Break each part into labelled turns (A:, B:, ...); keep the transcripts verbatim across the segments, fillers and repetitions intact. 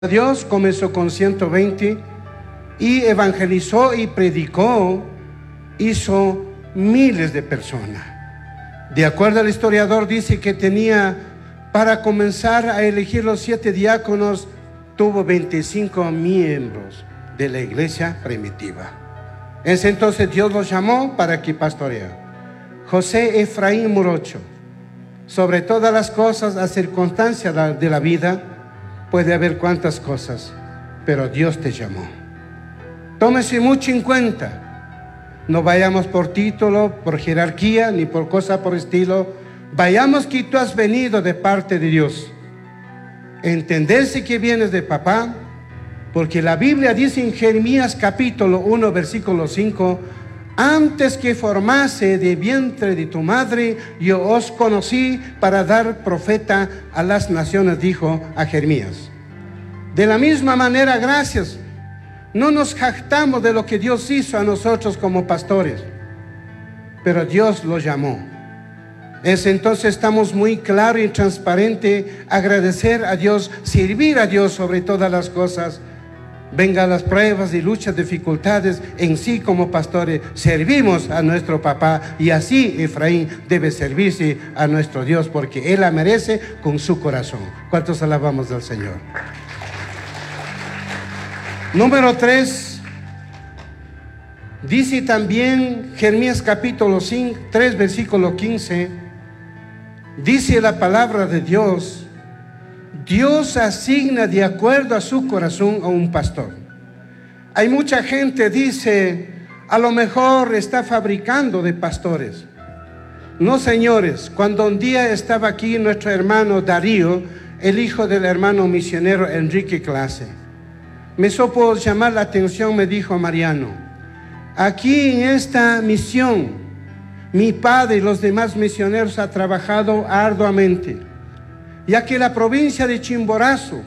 A: Dios comenzó con ciento veinte y evangelizó y predicó, hizo miles de personas. De acuerdo al historiador, dice que tenía, para comenzar a elegir los siete diáconos, tuvo veinticinco miembros de la iglesia primitiva. En ese entonces Dios los llamó para que pastorea. José Efraín Morocho, sobre todas las cosas, a circunstancias de la vida, puede haber cuantas cosas, pero Dios te llamó. Tómese mucho en cuenta. No vayamos por título, por jerarquía, ni por cosa por estilo. Vayamos que tú has venido de parte de Dios. Entenderse que vienes de papá, porque la Biblia dice en Jeremías capítulo uno, versículo cinco, antes que formase de vientre de tu madre, yo os conocí para dar profeta a las naciones, dijo a Jeremías. De la misma manera, gracias. No nos jactamos de lo que Dios hizo a nosotros como pastores, pero Dios lo llamó. Es entonces estamos muy claros y transparentes, agradecer a Dios, servir a Dios sobre todas las cosas. Vengan las pruebas y luchas, dificultades, en sí como pastores servimos a nuestro papá, y así Efraín debe servirse a nuestro Dios, porque Él la merece con su corazón. ¿Cuántos alabamos al Señor? Número tres, dice también Jeremías capítulo cinco, tres, versículo quince, dice la palabra de Dios: Dios asigna de acuerdo a su corazón a un pastor. Hay mucha gente dice, a lo mejor está fabricando de pastores. No, señores, cuando un día estaba aquí nuestro hermano Darío, el hijo del hermano misionero Enrique Clase, me supo llamar la atención, me dijo: Mariano, aquí en esta misión, mi padre y los demás misioneros han trabajado arduamente, ya que la provincia de Chimborazo,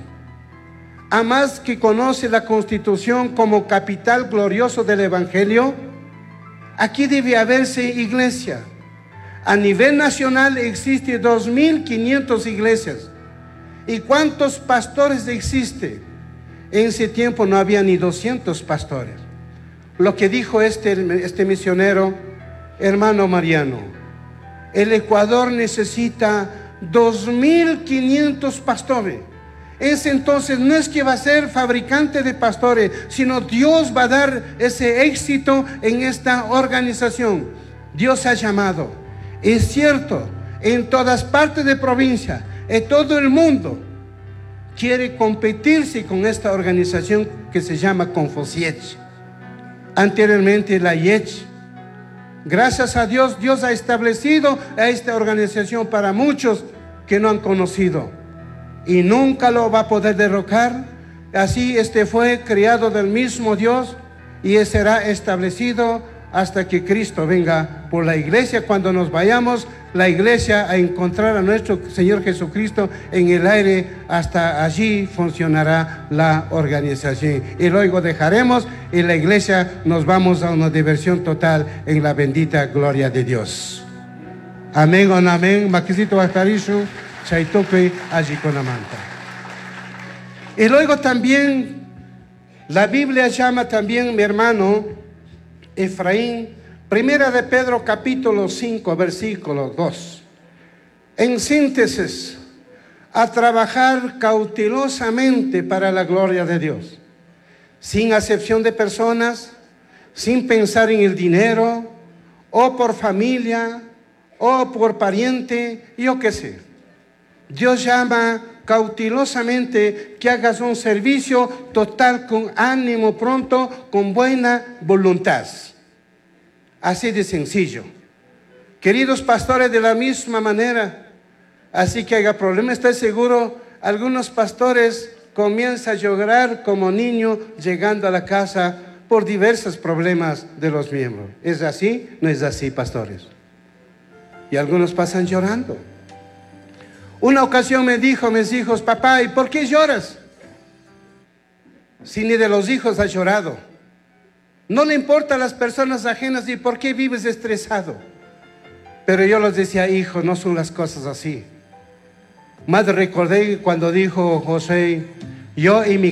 A: a más que conoce la Constitución como capital glorioso del Evangelio, aquí debe haberse iglesia. A nivel nacional existe dos mil quinientas iglesias. ¿Y cuántos pastores existe? En ese tiempo no había ni doscientos pastores. Lo que dijo este, este misionero, hermano Mariano, el Ecuador necesita dos mil quinientos pastores. Ese entonces no es que va a ser fabricante de pastores, sino Dios va a dar ese éxito en esta organización. Dios ha llamado. Es cierto, en todas partes de provincia, en todo el mundo, quiere competirse con esta organización que se llama Confosiech. Anteriormente la I E C H. Gracias a Dios, Dios ha establecido a esta organización para muchos que no han conocido, y nunca lo va a poder derrocar. Así este fue creado del mismo Dios y será establecido hasta que Cristo venga por la iglesia. Cuando nos vayamos, la iglesia, a encontrar a nuestro Señor Jesucristo en el aire, hasta allí funcionará la organización. Y luego dejaremos y la iglesia nos vamos a una diversión total en la bendita gloria de Dios. Amén o amén. Maquisito Bastarishu, Chaitoque, Ajikonamanta. Y luego también, la Biblia llama también, mi hermano Efraín, primera de Pedro capítulo cinco, versículo dos. En síntesis, a trabajar cautelosamente para la gloria de Dios, sin acepción de personas, sin pensar en el dinero, o por familia, o por pariente, yo qué sé. Dios llama cautelosamente que hagas un servicio total, con ánimo pronto, con buena voluntad. Así de sencillo. Queridos pastores, de la misma manera, así que haya problema, estoy seguro, algunos pastores comienzan a llorar como niño llegando a la casa por diversos problemas de los miembros. ¿Es así? No es así, pastores. Y algunos pasan llorando. Una ocasión me dijo mis hijos: papá, ¿y por qué lloras? Si ni de los hijos has llorado. No le importa a las personas ajenas, ¿y por qué vives estresado? Pero yo les decía: hijo, no son las cosas así. Más recordé cuando dijo José: Yo y mi